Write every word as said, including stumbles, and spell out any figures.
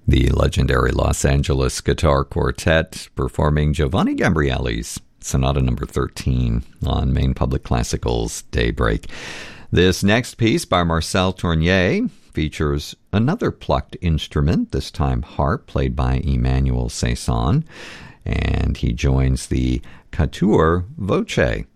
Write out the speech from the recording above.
The legendary Los Angeles Guitar Quartet performing Giovanni Gabrielli's Sonata number thirteen on Maine Public Classical's Daybreak. This next piece by Marcel Tournier features another plucked instrument, this time harp, played by Emmanuel Saison, and he joins the Quatuor Voce.